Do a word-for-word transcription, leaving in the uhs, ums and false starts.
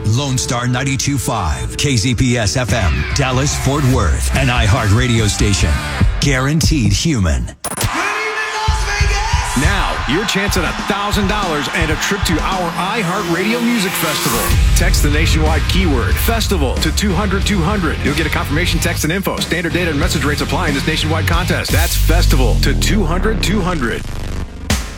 Lone Star ninety-two point five, K Z P S F M, Dallas, Fort Worth, an iHeart radio station. Guaranteed human. Now, your chance at one thousand dollars and a trip to our iHeartRadio Music Festival. Text the nationwide keyword FESTIVAL to two hundred two hundred. You'll get a confirmation text and info. Standard data and message rates apply in this nationwide contest. That's FESTIVAL to two hundred two hundred.